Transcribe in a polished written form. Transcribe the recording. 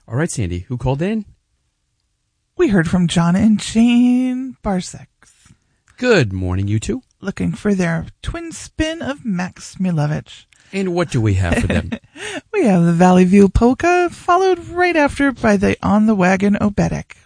All right, Sandy, who called in? We heard from John and Jane Barsek. Good morning, you two. Looking for their twin spin of Max Milovich. And what do we have for them? We have the Valley View Polka, followed right after by the On the Wagon Obetic.